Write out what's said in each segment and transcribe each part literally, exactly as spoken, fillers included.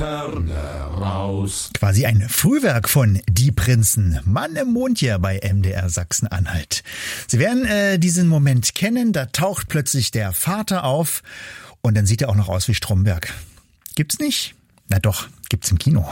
Raus. Quasi ein Frühwerk von Die Prinzen. Mann im Mond hier bei M D R Sachsen-Anhalt. Sie werden äh, diesen Moment kennen. Da taucht plötzlich der Vater auf und dann sieht er auch noch aus wie Stromberg. Gibt's nicht? Na doch, gibt's im Kino.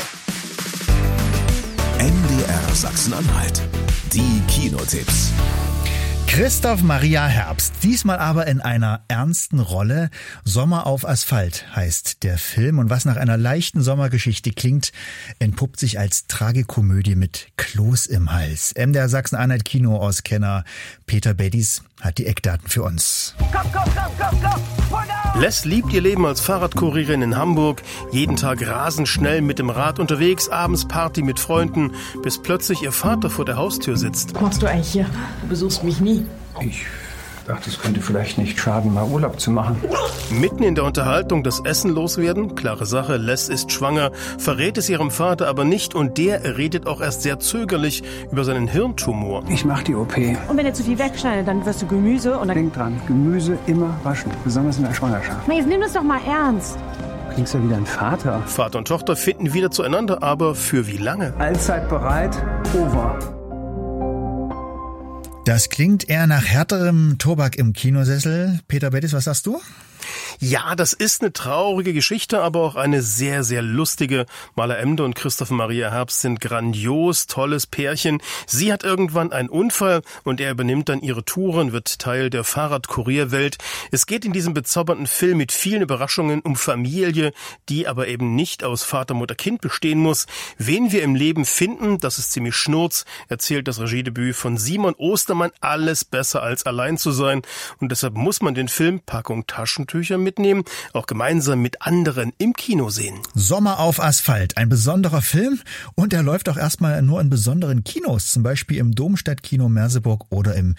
M D R Sachsen-Anhalt. Die Kinotipps. Christoph Maria Herbst, diesmal aber in einer ernsten Rolle. Sommer auf Asphalt heißt der Film. Und was nach einer leichten Sommergeschichte klingt, entpuppt sich als Tragikomödie mit Kloß im Hals. M D R Sachsen-Anhalt Kino-Auskenner Peter Beddies hat die Eckdaten für uns. Komm, komm, komm, komm, komm. Les liebt ihr Leben als Fahrradkurierin in Hamburg. Jeden Tag rasend schnell mit dem Rad unterwegs, abends Party mit Freunden, bis plötzlich ihr Vater vor der Haustür sitzt. Was machst du eigentlich hier? Du besuchst mich nie. Ich dachte, es könnte vielleicht nicht schaden, mal Urlaub zu machen. Mitten in der Unterhaltung das Essen loswerden? Klare Sache, Les ist schwanger, verrät es ihrem Vater aber nicht und der redet auch erst sehr zögerlich über seinen Hirntumor. Ich mach die O P. Und wenn er zu viel wegschneidet, dann wirst du Gemüse und dann... Denk dran, Gemüse immer waschen, besonders in der Schwangerschaft. Na, jetzt nimm das doch mal ernst. Du klingst ja wie dein Vater. Vater und Tochter finden wieder zueinander, aber für wie lange? Allzeit bereit, over. Das klingt eher nach härterem Tobak im Kinosessel. Peter Beddies, was sagst du? Ja, das ist eine traurige Geschichte, aber auch eine sehr, sehr lustige. Maler Emde und Christoph Maria Herbst sind grandios, tolles Pärchen. Sie hat irgendwann einen Unfall und er übernimmt dann ihre Touren, wird Teil der Fahrradkurierwelt. Es geht in diesem bezaubernden Film mit vielen Überraschungen um Familie, die aber eben nicht aus Vater, Mutter, Kind bestehen muss. Wen wir im Leben finden, das ist ziemlich schnurz, erzählt das Regiedebüt von Simon Ostermann. Alles besser als allein zu sein. Und deshalb muss man den Film Packung Taschentücher mitnehmen, auch gemeinsam mit anderen im Kino sehen. Sommer auf Asphalt, ein besonderer Film und er läuft auch erstmal nur in besonderen Kinos, zum Beispiel im Domstadtkino Merseburg oder im